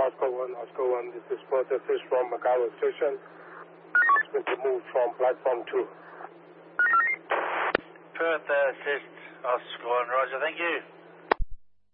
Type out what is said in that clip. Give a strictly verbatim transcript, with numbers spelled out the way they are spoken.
Oscar one, Oscar one, this is Perth Assist from Macau Station. It's been removed from platform two. Perth Assist, Oscar one, roger, thank you.